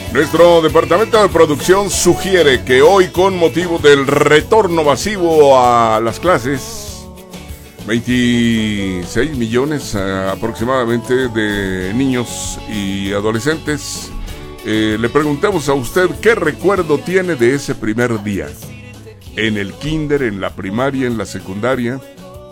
Nuestro departamento de producción sugiere que hoy, con motivo del retorno masivo a las clases, 26 millones aproximadamente de niños y adolescentes, le preguntamos a usted qué recuerdo tiene de ese primer día. En el kinder, en la primaria, en la secundaria.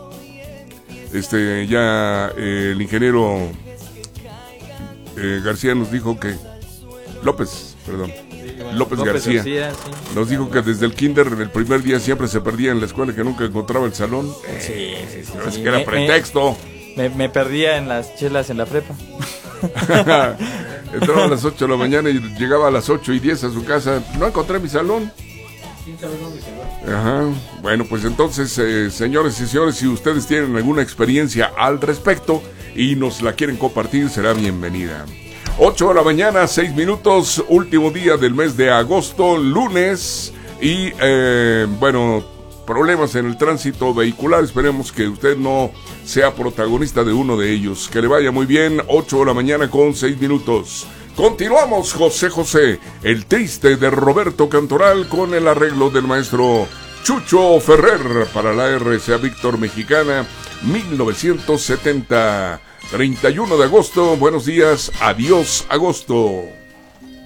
Ya el ingeniero García nos dijo que López García sí. Nos dijo que desde el kinder, el primer día siempre se perdía en la escuela, que nunca encontraba el salón. Sí. Es que era pretexto. Me perdía en las chelas en la prepa. Entraba a las 8 de la mañana y llegaba a las 8:10 a su casa. No encontré mi salón. Ajá. Bueno, pues entonces, señores y señores, si ustedes tienen alguna experiencia al respecto y nos la quieren compartir, será bienvenida. 8 de la mañana, 6 minutos, último día del mes de agosto, lunes, y problemas en el tránsito vehicular. Esperemos que usted no sea protagonista de uno de ellos. Que le vaya muy bien. 8 de la mañana con 6 minutos. Continuamos, José José, el triste de Roberto Cantoral, con el arreglo del maestro Chucho Ferrer para la RCA Víctor Mexicana, 1970. 31 de agosto, buenos días, adiós agosto.